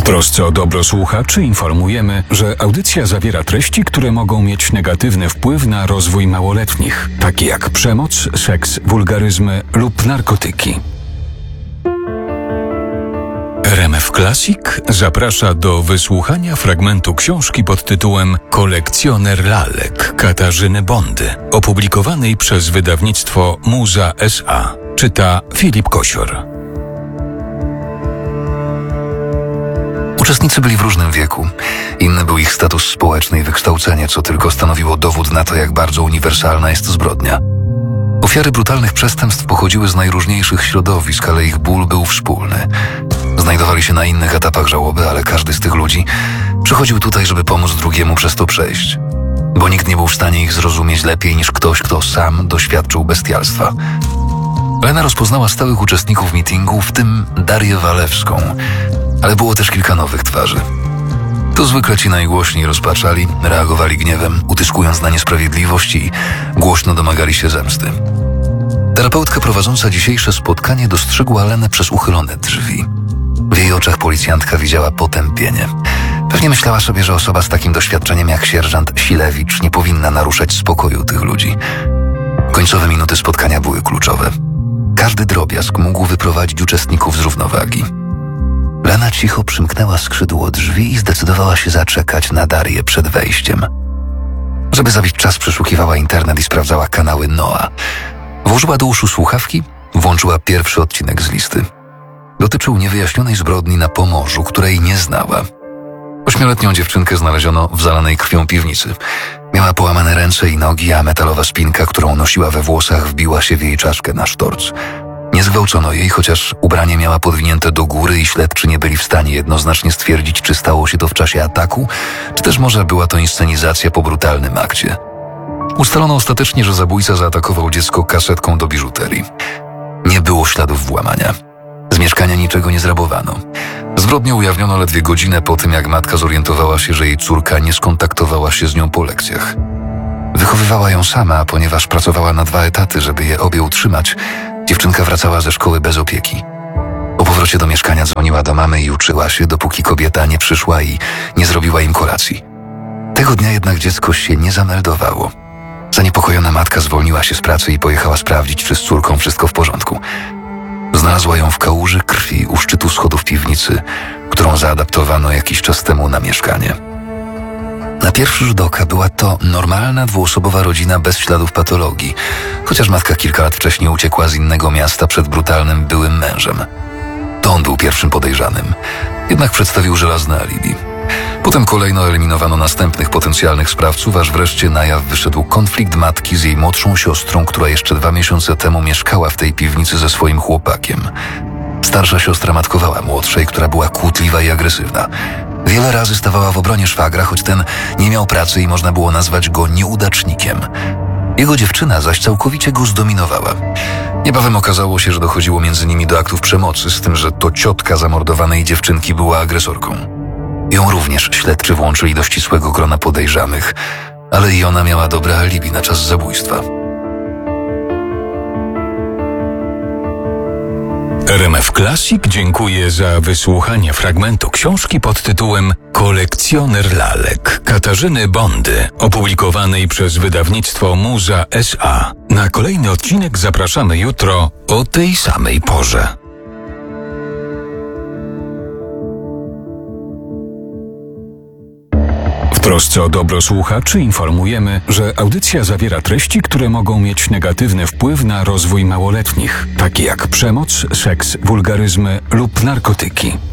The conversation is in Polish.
W trosce o dobro słuchaczy informujemy, że audycja zawiera treści, które mogą mieć negatywny wpływ na rozwój małoletnich, takie jak przemoc, seks, wulgaryzmy lub narkotyki. RMF Classic zaprasza do wysłuchania fragmentu książki pod tytułem Kolekcjoner lalek Katarzyny Bondy, opublikowanej przez wydawnictwo Muza S.A. Czyta Filip Kosior. Uczestnicy byli w różnym wieku. Inny był ich status społeczny i wykształcenie, co tylko stanowiło dowód na to, jak bardzo uniwersalna jest zbrodnia. Ofiary brutalnych przestępstw pochodziły z najróżniejszych środowisk, ale ich ból był wspólny. Znajdowali się na innych etapach żałoby, ale każdy z tych ludzi przychodził tutaj, żeby pomóc drugiemu przez to przejść. Bo nikt nie był w stanie ich zrozumieć lepiej niż ktoś, kto sam doświadczył bestialstwa. Lena rozpoznała stałych uczestników meetingu, w tym Darię Walewską, ale było też kilka nowych twarzy. To zwykle ci najgłośniej rozpaczali, reagowali gniewem, utyskując na niesprawiedliwość i głośno domagali się zemsty. Terapeutka prowadząca dzisiejsze spotkanie dostrzegła Lenę przez uchylone drzwi. W jej oczach policjantka widziała potępienie. Pewnie myślała sobie, że osoba z takim doświadczeniem jak sierżant Silewicz nie powinna naruszać spokoju tych ludzi. Końcowe minuty spotkania były kluczowe. Każdy drobiazg mógł wyprowadzić uczestników z równowagi. Lena cicho przymknęła skrzydło drzwi i zdecydowała się zaczekać na Darię przed wejściem. Żeby zabić czas, przeszukiwała internet i sprawdzała kanały Noa. Włożyła do uszu słuchawki, włączyła pierwszy odcinek z listy. Dotyczył niewyjaśnionej zbrodni na Pomorzu, której nie znała. 8-letnią dziewczynkę znaleziono w zalanej krwią piwnicy. Miała połamane ręce i nogi, a metalowa spinka, którą nosiła we włosach, wbiła się w jej czaszkę na sztorc. Nie zgwałcono jej, chociaż ubranie miała podwinięte do góry i śledczy nie byli w stanie jednoznacznie stwierdzić, czy stało się to w czasie ataku, czy też może była to inscenizacja po brutalnym akcie. Ustalono ostatecznie, że zabójca zaatakował dziecko kasetką do biżuterii. Nie było śladów włamania. Z mieszkania niczego nie zrabowano. Zbrodnię ujawniono ledwie godzinę po tym, jak matka zorientowała się, że jej córka nie skontaktowała się z nią po lekcjach. Wychowywała ją sama, a ponieważ pracowała na 2 etaty, żeby je obie utrzymać, dziewczynka wracała ze szkoły bez opieki. Po powrocie do mieszkania dzwoniła do mamy i uczyła się, dopóki kobieta nie przyszła i nie zrobiła im kolacji. Tego dnia jednak dziecko się nie zameldowało. Zaniepokojona matka zwolniła się z pracy i pojechała sprawdzić, czy z córką wszystko w porządku. Znalazła ją w kałuży krwi u szczytu schodów piwnicy, którą zaadaptowano jakiś czas temu na mieszkanie. Na pierwszy rzut oka była to normalna 2-osobowa rodzina bez śladów patologii, chociaż matka kilka lat wcześniej uciekła z innego miasta przed brutalnym byłym mężem. To on był pierwszym podejrzanym, jednak przedstawił żelazne alibi. Potem kolejno eliminowano następnych potencjalnych sprawców, aż wreszcie na jaw wyszedł konflikt matki z jej młodszą siostrą, która jeszcze 2 miesiące temu mieszkała w tej piwnicy ze swoim chłopakiem. Starsza siostra matkowała młodszej, która była kłótliwa i agresywna. Wiele razy stawała w obronie szwagra, choć ten nie miał pracy i można było nazwać go nieudacznikiem. Jego dziewczyna zaś całkowicie go zdominowała. Niebawem okazało się, że dochodziło między nimi do aktów przemocy, z tym, że to ciotka zamordowanej dziewczynki była agresorką. Ją również śledczy włączyli do ścisłego grona podejrzanych, ale i ona miała dobre alibi na czas zabójstwa. RMF Classic dziękuję za wysłuchanie fragmentu książki pod tytułem Kolekcjoner lalek Katarzyny Bondy, opublikowanej przez wydawnictwo Muza S.A. Na kolejny odcinek zapraszamy jutro o tej samej porze. W trosce o dobro słuchaczy informujemy, że audycja zawiera treści, które mogą mieć negatywny wpływ na rozwój małoletnich, takie jak przemoc, seks, wulgaryzmy lub narkotyki.